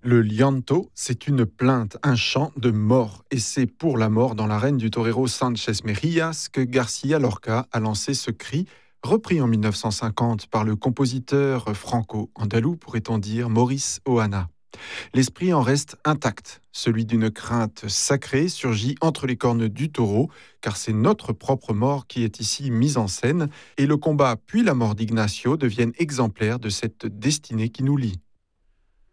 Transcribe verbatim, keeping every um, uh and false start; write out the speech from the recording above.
Le llanto, c'est une plainte, un chant de mort. Et c'est pour la mort dans l'arène du torero Sánchez Mejías que Garcia Lorca a lancé ce cri, repris en mille neuf cent cinquante par le compositeur franco-andalou, pourrait-on dire, Maurice Ohana. L'esprit en reste intact. Celui d'une crainte sacrée surgit entre les cornes du taureau, car c'est notre propre mort qui est ici mise en scène, et le combat puis la mort d'Ignacio deviennent exemplaires de cette destinée qui nous lie.